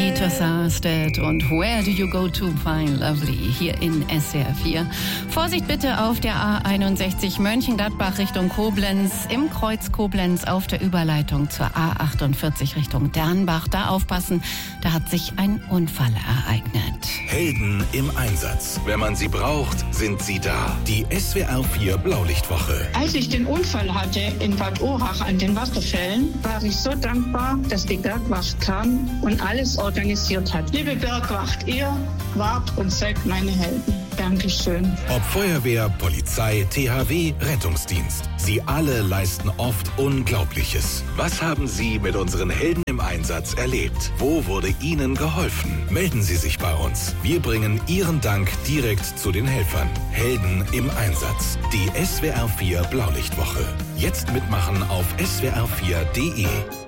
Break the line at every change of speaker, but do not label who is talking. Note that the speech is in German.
Peter Sarstedt und Where Do You Go to Find Lovely hier in SWR 4. Vorsicht bitte auf der A61 Mönchengladbach Richtung Koblenz, im Kreuz Koblenz auf der Überleitung zur A48 Richtung Dernbach. Da aufpassen, da hat sich ein Unfall ereignet.
Helden im Einsatz. Wenn man sie braucht, sind sie da. Die SWR 4 Blaulichtwoche.
Als ich den Unfall hatte in Bad Urach an den Wasserfällen, war ich so dankbar, dass die Bergwacht kam und alles organisiert hat. Liebe Bergwacht, ihr wart und seid meine Helden. Dankeschön.
Ob Feuerwehr, Polizei, THW, Rettungsdienst. Sie alle leisten oft Unglaubliches. Was haben Sie mit unseren Helden im Einsatz erlebt? Wo wurde Ihnen geholfen? Melden Sie sich bei uns. Wir bringen Ihren Dank direkt zu den Helfern. Helden im Einsatz. Die SWR 4 Blaulichtwoche. Jetzt mitmachen auf swr4.de.